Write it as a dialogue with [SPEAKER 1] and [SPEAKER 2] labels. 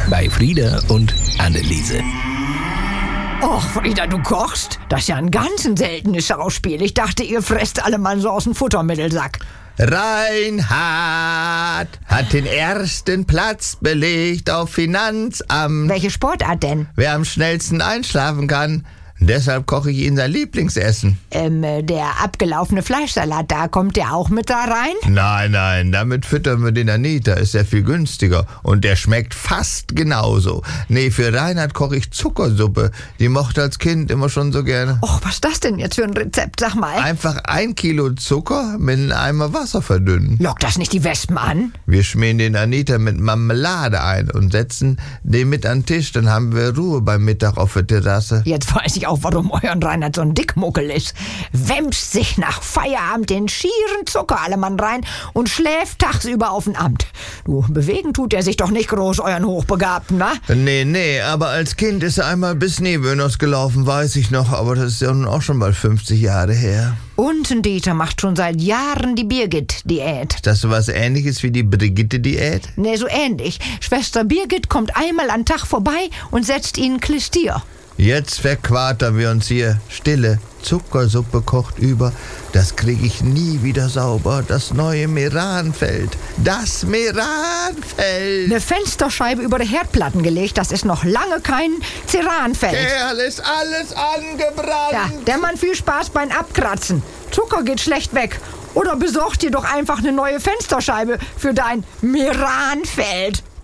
[SPEAKER 1] bei Frieda und Anneliese.
[SPEAKER 2] Och, Frieda, du kochst? Das ist ja ein ganz seltenes Schauspiel. Ich dachte, ihr fresst alle mal so aus dem Futtermittelsack.
[SPEAKER 3] Reinhard hat den ersten Platz belegt auf Finanzamt.
[SPEAKER 2] Welche Sportart denn?
[SPEAKER 3] Wer am schnellsten einschlafen kann. Deshalb koche ich Ihnen sein Lieblingsessen.
[SPEAKER 2] Der abgelaufene Fleischsalat, da kommt der auch mit da rein?
[SPEAKER 3] Nein, damit füttern wir den Anita, ist ja viel günstiger. Und der schmeckt fast genauso. Nee, für Reinhard koche ich Zuckersuppe. Die mochte als Kind immer schon so gerne.
[SPEAKER 2] Och, was ist das denn jetzt für ein Rezept, sag mal?
[SPEAKER 3] Einfach 1 Kilo Zucker mit einem Eimer Wasser verdünnen.
[SPEAKER 2] Lockt das nicht die Wespen an?
[SPEAKER 3] Wir schmieren den Anita mit Marmelade ein und setzen den mit an den Tisch. Dann haben wir Ruhe beim Mittag auf der Terrasse.
[SPEAKER 2] Jetzt weiß ich auch, warum euren Reinhard so ein Dickmuckel ist. Wemst sich nach Feierabend den schieren Zuckerallemann rein und schläft tagsüber auf dem Amt. Du, bewegen tut er sich doch nicht groß, euren Hochbegabten, wa?
[SPEAKER 3] Nee, aber als Kind ist er einmal bis Neböners gelaufen, weiß ich noch. Aber das ist ja nun auch schon bald 50 Jahre her.
[SPEAKER 2] Und ein Dieter macht schon seit Jahren die Birgit-Diät.
[SPEAKER 3] Das so was Ähnliches wie die Brigitte-Diät?
[SPEAKER 2] Nee, so ähnlich. Schwester Birgit kommt einmal am Tag vorbei und setzt ihnen Klistier.
[SPEAKER 3] Jetzt verquartern wir uns hier. Stille, Zuckersuppe kocht über. Das kriege ich nie wieder sauber. Das neue Meranfeld. Das Meranfeld.
[SPEAKER 2] Eine Fensterscheibe über die Herdplatten gelegt, das ist noch lange kein Ceranfeld.
[SPEAKER 3] Kerl, ist alles angebrannt.
[SPEAKER 2] Ja, der Mann, viel Spaß beim Abkratzen. Zucker geht schlecht weg. Oder besorg dir doch einfach eine neue Fensterscheibe für dein Meranfeld.